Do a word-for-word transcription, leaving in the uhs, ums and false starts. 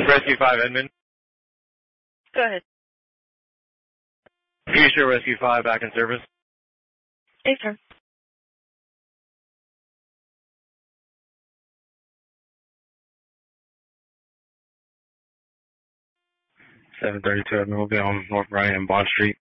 Rescue five, Edmund. Go ahead. Future Rescue five back in service. Hey, sir. seven thirty-two, Edmund. We'll be on North Bryan and Bond Street.